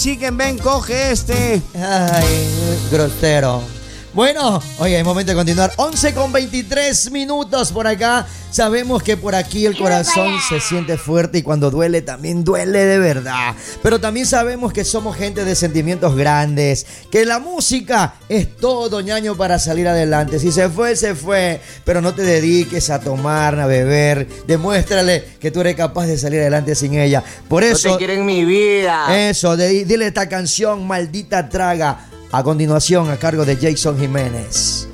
Chicken, ven, coge este. Ay, grosero. Bueno, oye, es momento de continuar. 11:23 por acá. Sabemos que por aquí el corazón se siente fuerte y cuando duele también duele de verdad. Pero también sabemos que somos gente de sentimientos grandes, que la música es todo, ñaño, para salir adelante. Si se fue, se fue. Pero no te dediques a tomar, a beber. Demuéstrale que tú eres capaz de salir adelante sin ella. Por eso... No te quiero en mi vida. Eso, dile esta canción, Maldita Traga. A continuación, a cargo de Jason Jiménez.